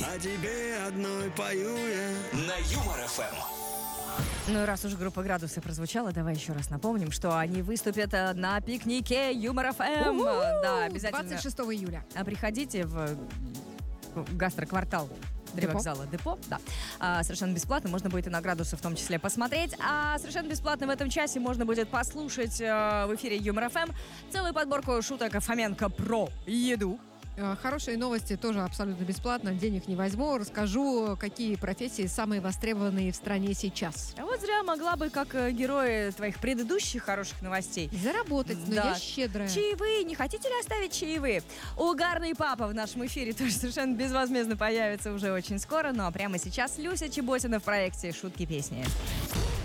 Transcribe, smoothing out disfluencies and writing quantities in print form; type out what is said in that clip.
О тебе одной пою я. На Юмор ФМ. Ну и раз уж группа «Градусы» прозвучала, давай еще раз напомним, что они выступят на пикнике Юмор ФМ. Да, обязательно. 26 июля. Приходите в гастроквартал Древокзала Депо. Да. Совершенно бесплатно. Можно будет и на «Градусы» в том числе посмотреть. А совершенно бесплатно в этом часе можно будет послушать в эфире Юмор ФМ целую подборку шуток Фоменко про еду. Хорошие новости тоже абсолютно бесплатно, денег не возьму. Расскажу, какие профессии самые востребованные в стране сейчас. А вот зря могла бы, как герои твоих предыдущих хороших новостей, Заработать, но я щедрая. Чаевые, не хотите ли оставить чаевые? Угарный папа в нашем эфире тоже совершенно безвозмездно появится уже очень скоро. Ну а прямо сейчас Люся Чеботина в проекте «Шутки песни».